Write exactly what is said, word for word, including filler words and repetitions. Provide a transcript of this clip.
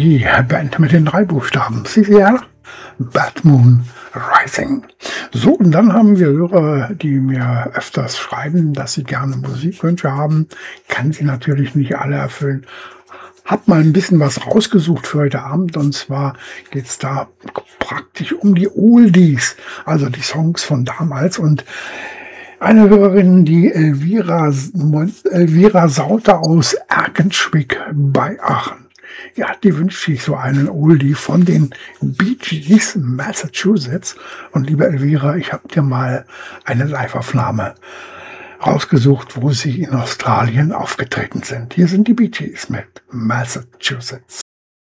die Band mit den drei Buchstaben. C C R, Bad Moon Rising. So, und dann haben wir Hörer, die mir öfters schreiben, dass sie gerne Musikwünsche haben. Kann sie natürlich nicht alle erfüllen. Hab mal ein bisschen was rausgesucht für heute Abend, und zwar geht's da praktisch um die Oldies, also die Songs von damals. Und eine Hörerin, die Elvira, Elvira Sauter aus Erkenschwick bei Aachen. Ja, die wünscht sich so einen Oldie von den Bee Gees, Massachusetts. Und liebe Elvira, ich habe dir mal eine Live-Aufnahme rausgesucht, wo sie in Australien aufgetreten sind. Hier sind die Bee Gees mit Massachusetts.